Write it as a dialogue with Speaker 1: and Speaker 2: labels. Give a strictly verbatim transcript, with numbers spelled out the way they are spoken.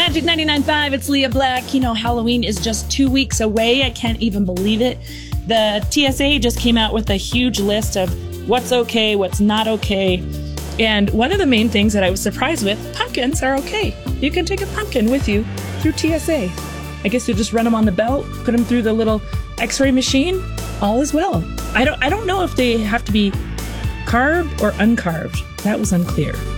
Speaker 1: Magic ninety-nine point five, it's Leah Black. You know, Halloween is just two weeks away. I can't even believe it. The T S A just came out with a huge list of what's okay, what's not okay. And one of the main things that I was surprised with, pumpkins are okay. You can take a pumpkin with you through T S A. I guess you just run them on the belt, put them through the little x-ray machine, all is well. I don't, I don't know if they have to be carved or uncarved. That was unclear.